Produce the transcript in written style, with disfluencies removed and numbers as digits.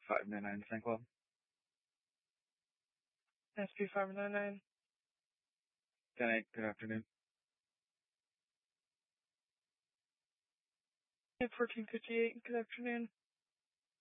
599 St. Club. SP 599. 10-8, good afternoon. 1458, good afternoon.